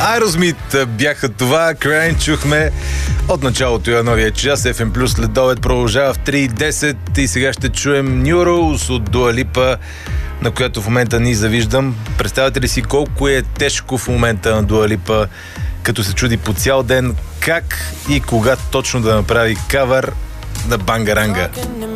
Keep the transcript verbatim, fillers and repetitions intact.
Aerosmith бяха това. Crying чухме от началото на новия час. еф ем Плюс следобед продължава в три и десет и сега ще чуем New Rules от Dua Lipa, на която в момента ни завиждам. Представете ли си колко е тежко в момента на Dua Lipa, като се чуди по цял ден как и кога точно да направи кавър на Бангаранга.